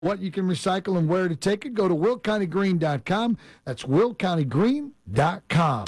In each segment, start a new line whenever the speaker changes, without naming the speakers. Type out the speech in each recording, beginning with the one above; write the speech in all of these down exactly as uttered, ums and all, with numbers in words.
what you can recycle and where to take it, go to will county green dot com. That's will county green dot com.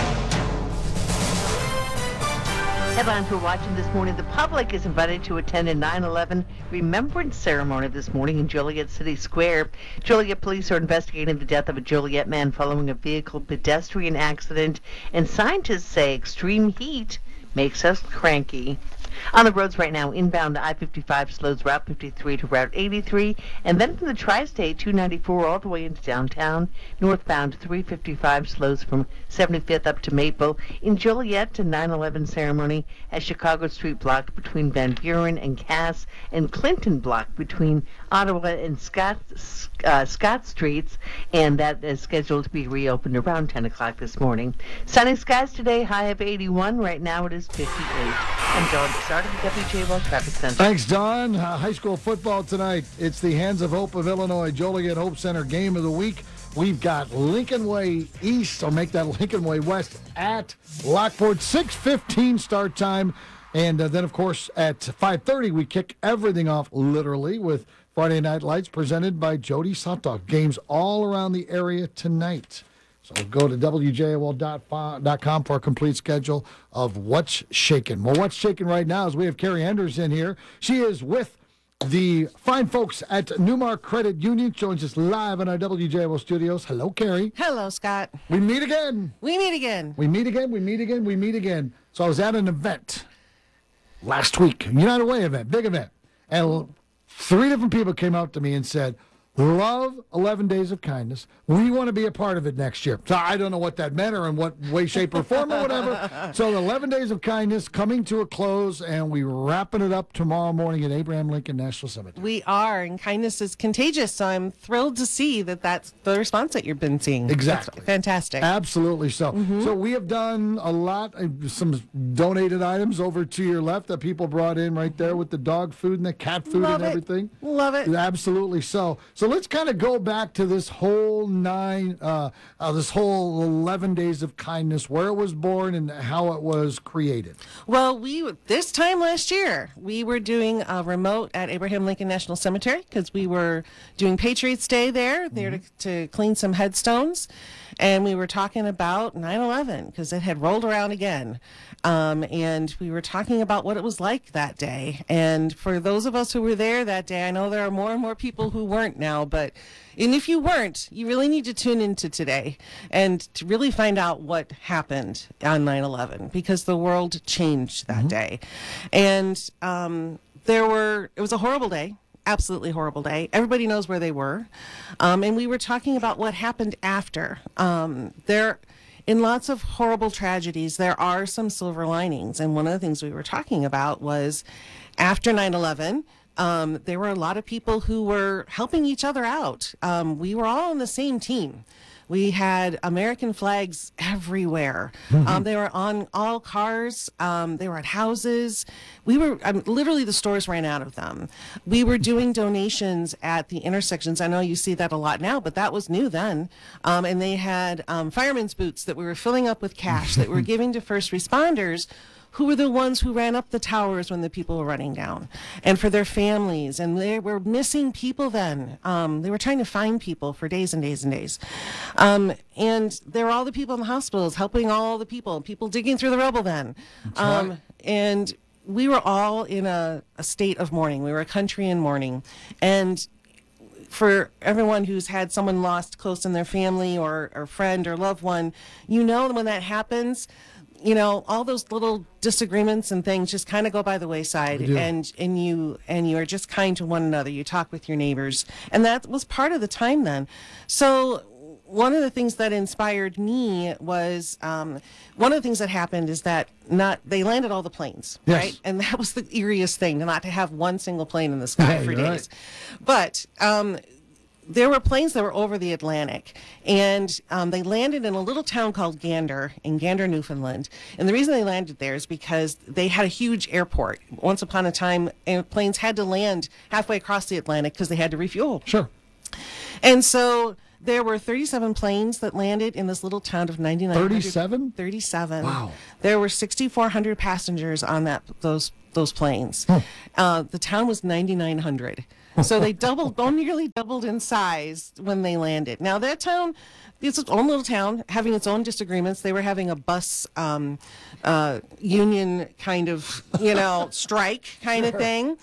Headlines we're watching this morning. The public is invited to attend a nine eleven remembrance ceremony this morning in Joliet City Square. Joliet police are investigating the death of a Joliet man following a vehicle pedestrian accident, and scientists say extreme heat makes us cranky. On the roads right now, inbound I fifty-five slows Route fifty-three to Route eighty-three, and then from the Tri-State two ninety-four all the way into downtown. Northbound three fifty-five slows from seventy-fifth up to Maple. In Joliet, a nine eleven ceremony at Chicago Street block between Van Buren and Cass, and Clinton block between Ottawa and Scott, uh, Scott Streets, and that is scheduled to be reopened around ten o'clock this morning. Sunny skies today, high of eighty-one. Right now it is fifty-eight. I'm Dawn Started the W J L Traffic Center.
Thanks, Don. Uh, high school football tonight. It's the Hands of Hope of Illinois Joliet Hope Center game of the week. We've got Lincoln Way East, or make that Lincoln Way West, at Lockport. six fifteen start time. And uh, then, of course, at five thirty, we kick everything off, literally, with Friday Night Lights presented by Jody's Hot Dog. Games all around the area tonight. So go to W J O L dot com for a complete schedule of what's shaking. Well, what's shaking right now is we have Carrie Henderson here. She is with the fine folks at Newmark Credit Union, joins us live in our W J O L studios. Hello, Carrie.
Hello, Scott.
We meet again.
We meet again.
We meet again. We meet again. We meet again. So I was at an event last week, United Way event, big event, and three different people came up to me and said, love eleven Days of Kindness. We want to be a part of it next year. So I don't know what that meant or in what way, shape, or form or whatever. So the eleven Days of Kindness coming to a close, and we're wrapping it up tomorrow morning at Abraham Lincoln National Cemetery.
We are, and kindness is contagious, so I'm thrilled to see that that's the response that you've been seeing.
Exactly.
That's fantastic.
Absolutely so.
Mm-hmm.
So we have done a lot, uh, some donated items over to your left that people brought in right there with the dog food and the cat food
Love
and
it.
everything.
Love it.
Absolutely so. So let's kind of go back to this whole nine, uh, uh, this whole eleven Days of Kindness, where it was born and how it was created.
Well, we this time last year, we were doing a remote at Abraham Lincoln National Cemetery because we were doing Patriots Day there, there mm-hmm. to, to clean some headstones. And we were talking about nine eleven because it had rolled around again. Um, and we were talking about what it was like that day. And for those of us who were there that day, I know there are more and more people who weren't now, but and if you weren't, you really need to tune into today and to really find out what happened on nine eleven because the world changed that mm-hmm. day. And um, there were, it was a horrible day. Absolutely horrible day. Everybody knows where they were. Um, and we were talking about what happened after. Um, there, in lots of horrible tragedies, there are some silver linings. And one of the things we were talking about was after nine eleven, um, there were a lot of people who were helping each other out. Um, we were all on the same team. We had American flags everywhere. Mm-hmm. Um, they were on all cars. Um, they were at houses. We were um, literally the stores ran out of them. We were doing donations at the intersections. I know you see that a lot now, but that was new then. Um, and they had um, firemen's boots that we were filling up with cash that we were giving to first responders, who were the ones who ran up the towers when the people were running down, and for their families. And they were missing people then. Um, they were trying to find people for days and days and days. Um, and there were all the people in the hospitals helping all the people, people digging through the rubble then. Um, right. And we were all in a, a state of mourning. We were a country in mourning. And for everyone who's had someone lost close in their family or, or friend or loved one, you know when that happens, you know, all those little disagreements and things just kind of go by the wayside, and and you and you are just kind to one another. You talk with your neighbors, and that was part of the time then. So one of the things that inspired me was um, one of the things that happened is that not they landed all the planes,
yes.
right? And that was the eeriest thing, not to have one single plane in the sky
yeah,
for days.
Right.
But um, there were planes that were over the Atlantic, and um, they landed in a little town called Gander, in Gander, Newfoundland. And the reason they landed there is because they had a huge airport. Once upon a time, planes had to land halfway across the Atlantic because they had to refuel.
Sure.
And so there were thirty-seven planes that landed in this little town of ninety-nine hundred.
thirty-seven?
thirty-seven.
Wow.
There were six thousand four hundred passengers on that those those planes.
Huh.
Uh, the town was ninety-nine hundred. So they doubled, oh, nearly doubled in size when they landed. Now that town, it's its own little town, having its own disagreements. They were having a bus um, uh, union kind of, you know, strike kind of thing.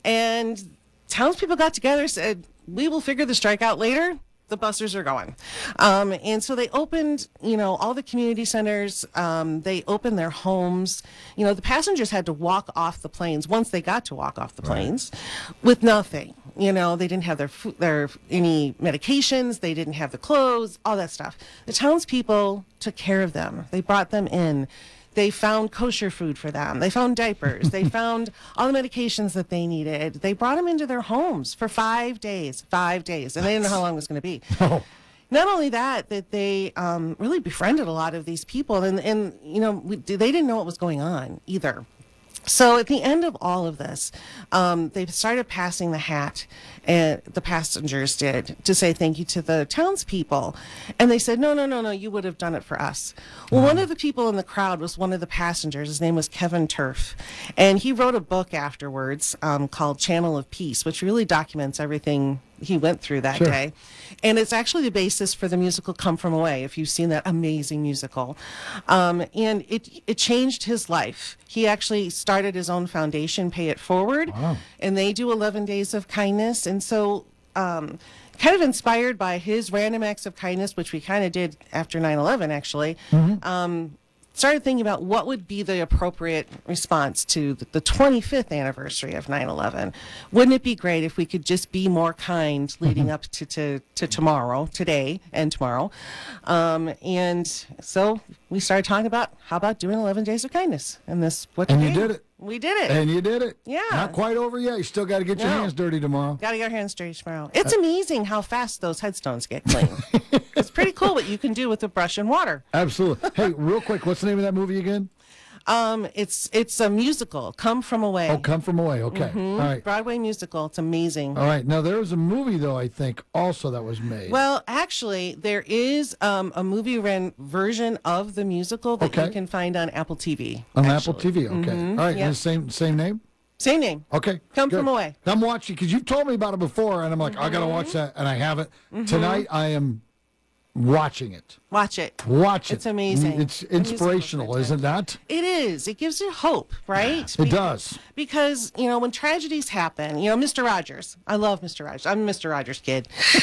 And townspeople got together, said, we will figure the strike out later. The buses are going. Um, and so they opened, you know, all the community centers. Um, they opened their homes. You know, the passengers had to walk off the planes once they got to walk off the planes with nothing. You know, they didn't have their food, their any medications. They didn't have the clothes, all that stuff. The townspeople took care of them. They brought them in. They found kosher food for them. They found diapers. They found all the medications that they needed. They brought them into their homes for five days, five days. And they didn't know how long it was going to be.
Oh.
Not only that, that they um, really befriended a lot of these people. And, and you know, we, they didn't know what was going on either. So at the end of all of this, um, they started passing the hat, and the passengers did, to say thank you to the townspeople. And they said, no, no, no, no, you would have done it for us. Well, one of the people in the crowd was one of the passengers. His name was Kevin Turf. And he wrote a book afterwards um, called Channel of Peace, which really documents everything he went through that
Sure.
day. And it's actually the basis for the musical Come From Away, if you've seen that amazing musical. Um, and it it changed his life. He actually started his own foundation, Pay It Forward,
Wow.
and they do eleven days of kindness. And so um, kind of inspired by his random acts of kindness, which we kind of did after nine eleven, actually,
Mm-hmm.
um, started thinking about what would be the appropriate response to the- the twenty-fifth anniversary of nine eleven. Wouldn't it be great if we could just be more kind leading
Mm-hmm.
up to, to, to tomorrow, today and tomorrow? Um, and so we started talking about how about doing eleven days of kindness. And this what
And you
came.
did it.
We did it.
And you did it.
Yeah.
Not quite over yet. You still got to get your
No.
hands dirty tomorrow.
Got to get our hands dirty tomorrow. It's amazing how fast those headstones get clean. It's pretty cool what you can do with a brush and water.
Absolutely. Hey, real quick, what's the name of that movie again?
Um, it's it's a musical, Come From Away.
Oh, Come From Away. Okay. All right.
Broadway musical. It's amazing.
All right. Now, there was a movie, though, I think, also that was made.
Well, actually, there is um, a movie ren- version of the musical that
Okay.
you can find on Apple T V.
On
actually.
Apple T V. Okay. All right.
Yep.
And the same, same name?
Same name.
Okay.
Come
good.
From Away.
I'm watching because you've told me about it before, and I'm like, I got to watch that, and I haven't. Tonight, I am watching it.
Watch it.
Watch it.
It's amazing.
It's
The musical's
inspirational, isn't that?
It is. It gives you hope, right?
It does.
Because, you know, when tragedies happen, you know, Mister Rogers, I love Mister Rogers. I'm a Mister Rogers kid.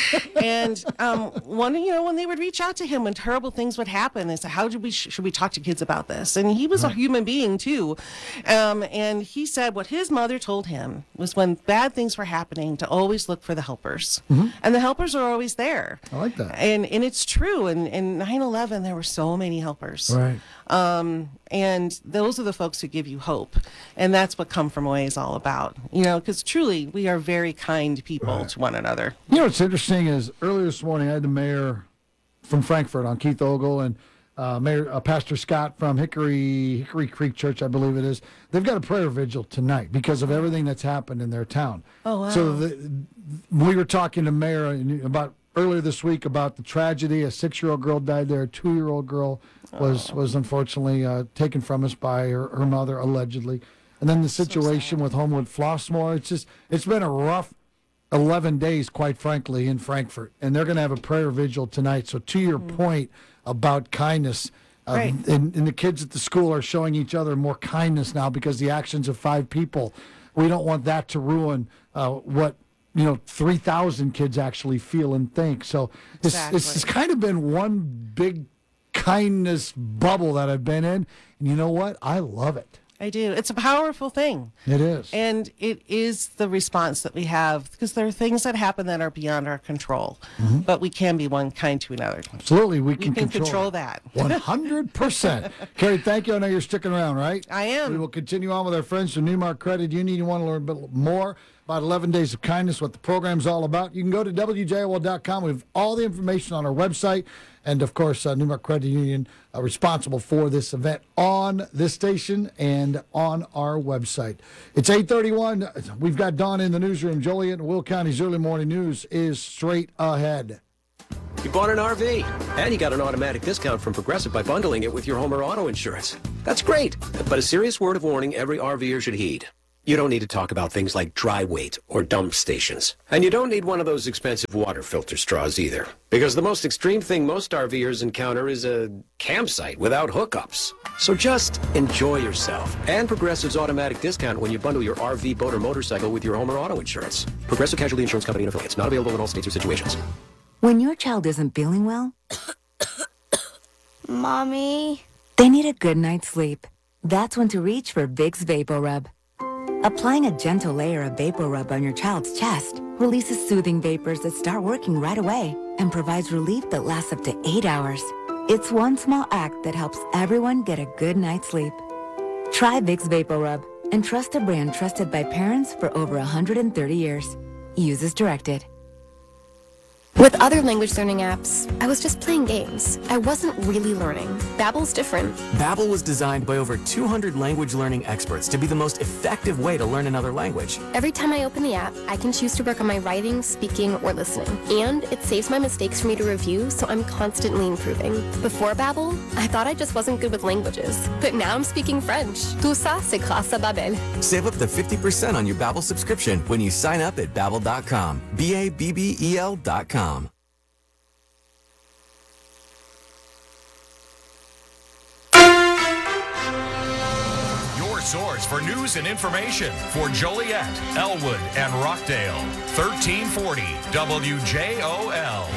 and um, one, you know, when they would reach out to him when terrible things would happen, they said, how should we, should we talk to kids about this? And he was a human being, too. Um, and he said what his mother told him was when bad things were happening to always look for the helpers. And the helpers are always there.
I like that.
And, and it's true. And in nine eleven, there were so many helpers.
Right.
Um, and those are the folks who give you hope. And that's what Come From Away is all about. You know, because truly, we are very kind people
Right.
to one another.
You know what's interesting is earlier this morning I had the mayor from Frankfurt on, Keith Ogle, and uh, Mayor uh, Pastor Scott from Hickory Hickory Creek Church, I believe it is. They've got a prayer vigil tonight because of everything that's happened in their town.
Oh, wow.
So the, we were talking to Mayor about earlier this week about the tragedy. A six-year-old girl died there. A two-year-old girl was was unfortunately uh, taken from us by her, her mother, allegedly. And then the situation with Homewood Flossmoor. It's just it's been a rough eleven days, quite frankly, in Frankfurt. And they're going to have a prayer vigil tonight. So to your point about kindness, uh,
Right.
and, and the kids at the school are showing each other more kindness now because the actions of five people. We don't want that to ruin uh, what you know three thousand kids actually feel and think. So this
Exactly.
it's, it's kind of been one big kindness bubble that I've been in. And you know what? I love it.
I do. It's a powerful thing.
It is.
And it is the response that we have because there are things that happen that are beyond our control. But we can be one kind to another.
Absolutely, we
We
can,
can control that.
one hundred percent. Carrie, thank you. I know you're sticking around, right?
I am.
We will continue on with our friends from Newmark Credit Union. You want to learn a bit more about eleven Days of Kindness, what the program's all about, you can go to W J O L dot com. We have all the information on our website. And, of course, uh, Newmark Credit Union uh, responsible for this event on this station and on our website. It's eight thirty-one. We've got Dawn in the newsroom. Joliet and Will County's early morning news is straight ahead.
You bought an R V, and you got an automatic discount from Progressive by bundling it with your home or auto insurance. That's great, but a serious word of warning every RVer should heed. You don't need to talk about things like dry weight or dump stations. And you don't need one of those expensive water filter straws either. Because the most extreme thing most RVers encounter is a campsite without hookups. So just enjoy yourself. And Progressive's automatic discount when you bundle your R V, boat, or motorcycle with your home or auto insurance. Progressive Casualty Insurance Company and affiliates. Not available in all states or situations.
When your child isn't feeling well,
Mommy,
they need a good night's sleep. That's when to reach for Vicks VapoRub. Applying a gentle layer of VapoRub on your child's chest releases soothing vapors that start working right away and provides relief that lasts up to eight hours. It's one small act that helps everyone get a good night's sleep. Try Vicks VapoRub and trust a brand trusted by parents for over one hundred thirty years. Use as directed.
with other language learning apps, I was just playing games. I wasn't really learning. Babbel's different.
Babbel was designed by over two hundred language learning experts to be the most effective way to learn another language.
Every time I open the app, I can choose to work on my writing, speaking, or listening. And it saves my mistakes for me to review, so I'm constantly improving. Before Babbel, I thought I just wasn't good with languages. But now I'm speaking French. Tout ça, c'est grâce à Babbel.
Save up to fifty percent on your Babbel subscription when you sign up at babbel dot com. B A B B E L dot com.
Source for news and information for Joliet, Elwood, and Rockdale. thirteen forty W J O L.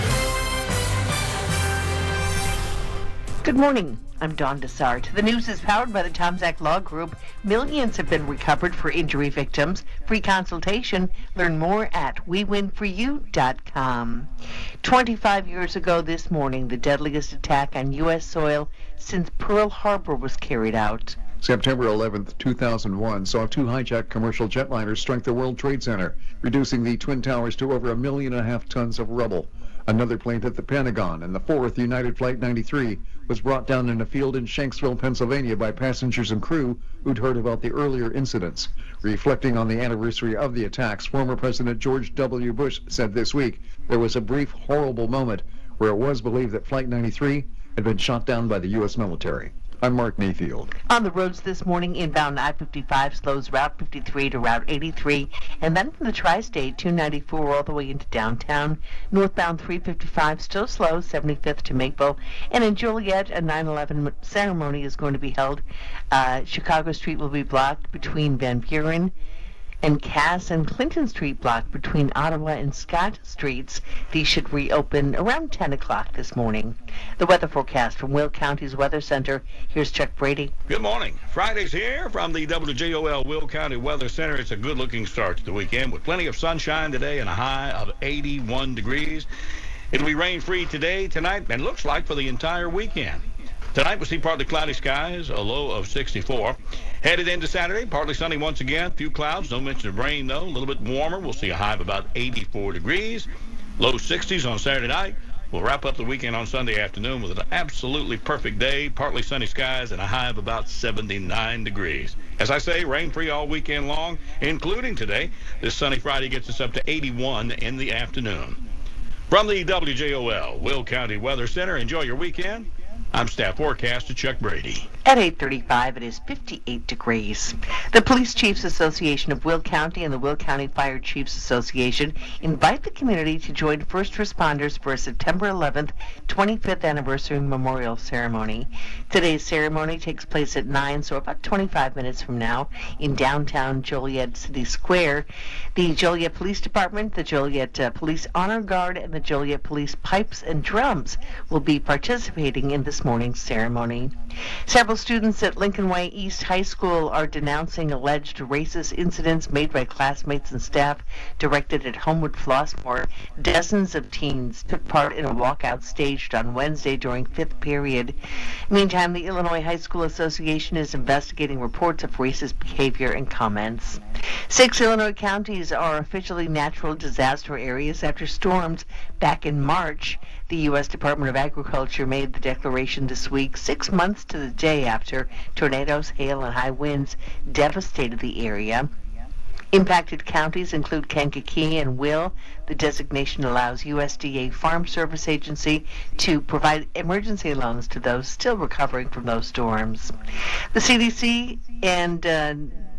Good morning. I'm Dawn Desart. The news is powered by the Tomzak Law Group. Millions have been recovered for injury victims. Free consultation. Learn more at we win for you dot com. twenty-five years ago this morning, the deadliest attack on U S soil since Pearl Harbor was carried out.
September eleventh, two thousand one, saw two hijacked commercial jetliners strike the World Trade Center, reducing the Twin Towers to over a million and a half tons of rubble. Another plane hit the Pentagon, and the fourth, United Flight ninety-three, was brought down in a field in Shanksville, Pennsylvania by passengers and crew who'd heard about the earlier incidents. Reflecting on the anniversary of the attacks, former President George W. Bush said this week there was a brief, horrible moment where it was believed that Flight ninety-three had been shot down by the U S military. I'm Mark Mayfield.
On the roads this morning, inbound I fifty-five slows Route fifty-three to Route eighty-three, and then from the Tri-State, two ninety-four all the way into downtown. Northbound three fifty-five still slow, seventy-fifth to Maple. And in Joliet, a nine eleven ceremony is going to be held. Uh, Chicago Street will be blocked between Van Buren and Cass, and Clinton Street blocked between Ottawa and Scott Streets. These should reopen around ten o'clock this morning. The weather forecast from Will County's Weather Center. Here's Chuck Brady.
Good morning. Friday's here from the W J O L Will County Weather Center. It's a good-looking start to the weekend with plenty of sunshine today and a high of eighty-one degrees. It'll be rain-free today, tonight, and looks like for the entire weekend. Tonight we'll see partly cloudy skies, a low of sixty-four. Headed into Saturday, partly sunny once again. Few clouds, no mention of rain though. A little bit warmer. We'll see a high of about eighty-four degrees. Low sixties on Saturday night. We'll wrap up the weekend on Sunday afternoon with an absolutely perfect day. Partly sunny skies and a high of about seventy-nine degrees. As I say, rain-free all weekend long, including today. This sunny Friday gets us up to eighty-one in the afternoon. From the W J O L Will County Weather Center, enjoy your weekend. I'm staff forecaster Chuck Brady.
At eight thirty-five, it is fifty-eight degrees. The Police Chiefs Association of Will County and the Will County Fire Chiefs Association invite the community to join first responders for a September eleventh, twenty-fifth anniversary memorial ceremony. Today's ceremony takes place at nine, so about twenty-five minutes from now, in downtown Joliet City Square. The Joliet Police Department, the Joliet uh, Police Honor Guard, and the Joliet Police Pipes and Drums will be participating in this morning's ceremony. Several students at Lincoln Way East High School are denouncing alleged racist incidents made by classmates and staff directed at Homewood Flossmoor. Dozens of teens took part in a walkout staged on Wednesday during fifth period. Meantime, the Illinois High School Association is investigating reports of racist behavior and comments. Six Illinois counties are officially natural disaster areas after storms back in March. The U S Department of Agriculture made the declaration this week, six months to the day after tornadoes, hail, and high winds devastated the area. Impacted counties include Kankakee and Will. The designation allows U S D A Farm Service Agency to provide emergency loans to those still recovering from those storms. The C D C and uh,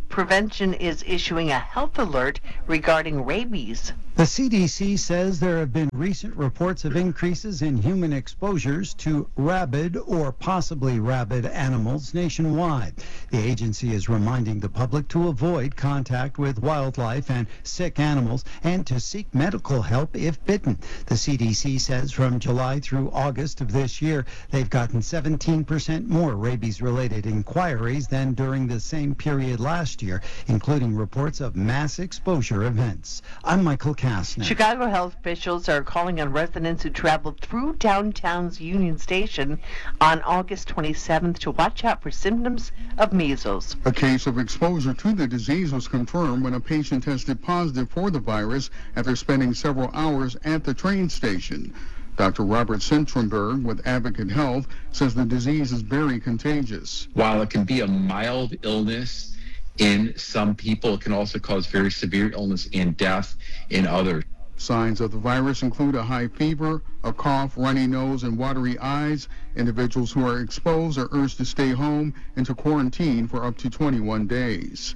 Prevention is issuing a health alert regarding rabies.
The C D C says there have been recent reports of increases in human exposures to rabid or possibly rabid animals nationwide. The agency is reminding the public to avoid contact with wildlife and sick animals and to seek medical help if bitten. The C D C says from July through August of this year, they've gotten seventeen percent more rabies-related inquiries than during the same period last year, including reports of mass exposure events. I'm Michael Kastner.
Chicago health officials are calling on residents who traveled through downtown's Union Station on August twenty-seventh to watch out for symptoms of measles.
A case of exposure to the disease was confirmed when a patient tested positive for the virus after spending several hours at the train station. Doctor Robert Sentrenberg with Advocate Health says the disease is very contagious.
While it can be a mild illness in some people, it can also cause very severe illness and death in others.
Signs of the virus include a high fever, a cough, runny nose, and watery eyes. Individuals who are exposed are urged to stay home and to quarantine for up to twenty-one days.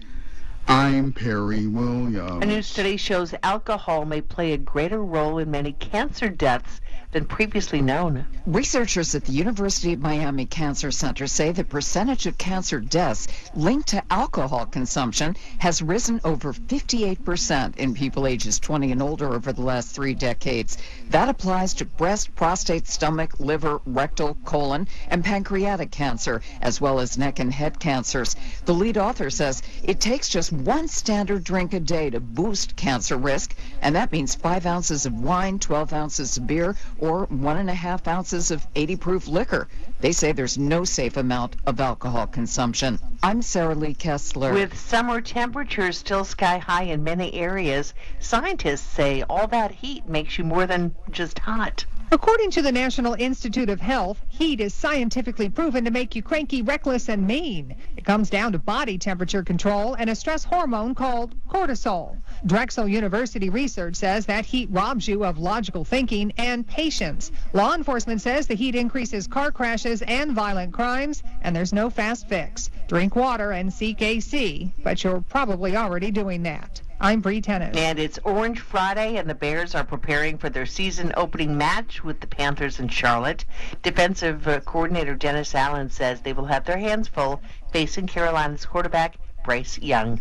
I'm Perry Williams.
A new study shows alcohol may play a greater role in many cancer deaths than previously known.
Researchers at the University of Miami Cancer Center say the percentage of cancer deaths linked to alcohol consumption has risen over fifty-eight percent in people ages twenty and older over the last three decades. That applies to breast, prostate, stomach, liver, rectal, colon, and pancreatic cancer, as well as neck and head cancers. The lead author says it takes just one standard drink a day to boost cancer risk, and that means five ounces of wine, twelve ounces of beer, or one and a half ounces of eighty proof liquor. They say there's no safe amount of alcohol consumption. I'm Sarah Lee Kessler.
With summer temperatures still sky high in many areas, scientists say all that heat makes you more than just hot.
According to the National Institute of Health, heat is scientifically proven to make you cranky, reckless, and mean. It comes down to body temperature control and a stress hormone called cortisol. Drexel University research says that heat robs you of logical thinking and patience. Law enforcement says the heat increases car crashes and violent crimes, and there's no fast fix. Drink water and seek A C, but you're probably already doing that. I'm Bree Tennis.
And it's Orange Friday, and the Bears are preparing for their season opening match with the Panthers in Charlotte. Defensive uh, coordinator Dennis Allen says they will have their hands full facing Carolina's quarterback Bryce Young.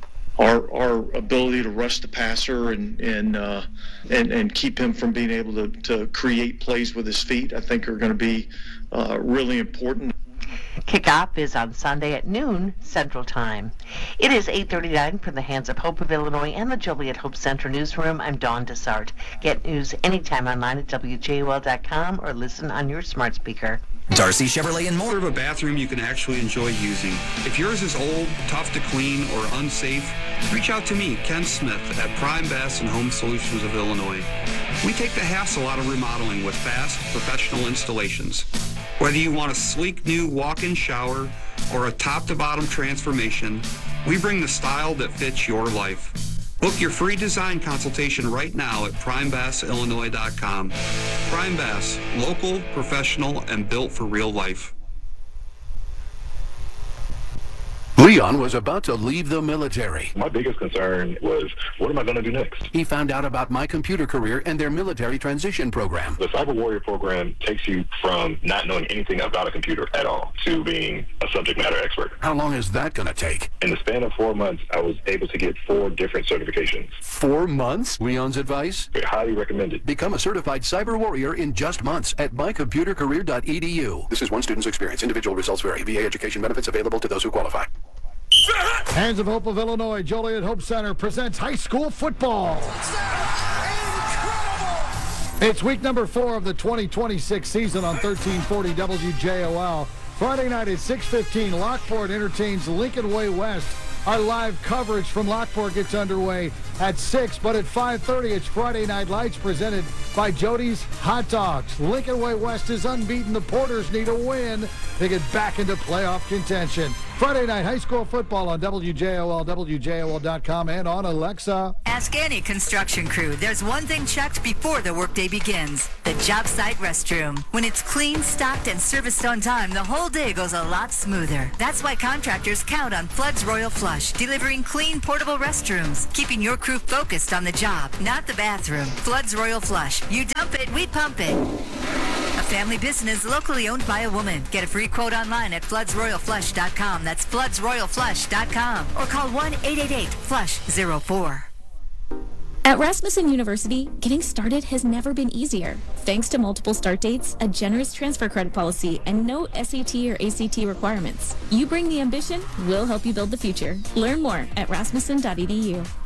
Our our ability to rush the passer and and uh, and and keep him from being able to, to create plays with his feet, I think, are going to be uh, really important.
Kickoff is on Sunday at noon Central Time. It is eight thirty-nine from the Hands of Hope of Illinois and the Joliet Hope Center newsroom. I'm Dawn Desart. Get news anytime online at W J O L dot com or listen on your smart speaker.
Darcy Chevrolet and more.
Of a bathroom you can actually enjoy using. If yours is old, tough to clean, or unsafe, reach out to me, Ken Smith, at Prime Bass and Home Solutions of Illinois. We take the hassle out of remodeling with fast, professional installations. Whether you want a sleek new walk-in shower or a top-to-bottom transformation, we bring the style that fits your life. Book your free design consultation right now at prime bass illinois dot com. Prime Bass, local, professional, and built for real life.
Leon was about to leave the military.
My biggest concern was, what am I going to do next?
He found out about My Computer Career and their military transition program.
The Cyber Warrior program takes you from not knowing anything about a computer at all to being a subject matter expert.
How long is that going to take?
In the span of four months, I was able to get four different certifications.
Four months? Leon's advice?
They're highly recommended.
Become a certified Cyber Warrior in just months at my computer career dot e d u. This is one student's experience. Individual results vary. V A education benefits available to those who qualify.
Hands of Hope of Illinois, Joliet Hope Center presents high school football. It's week number four of the twenty twenty-six season on thirteen forty W J O L. Friday night at six fifteen, Lockport entertains Lincoln Way West. Our live coverage from Lockport gets underway at six, but at five thirty, it's Friday Night Lights presented by Jody's Hot Dogs. Lincoln Way West is unbeaten. The Porters need a win to get back into playoff contention. Friday night high school football on W J O L, W J O L dot com, and on Alexa.
Ask any construction crew. There's one thing checked before the workday begins: the job site restroom. When it's clean, stocked, and serviced on time, the whole day goes a lot smoother. That's why contractors count on Flood's Royal Flush, delivering clean, portable restrooms, keeping your crew focused on the job, not the bathroom. Flood's Royal Flush. You dump it, we pump it. A family business locally owned by a woman. Get a free quote online at floods royal flush dot com. That's floods royal flush dot com. Or call one eight eight eight flush zero four.
At Rasmussen University, getting started has never been easier. Thanks to multiple start dates, a generous transfer credit policy, and no S A T or A C T requirements. You bring the ambition, we'll help you build the future. Learn more at rasmussen dot e d u.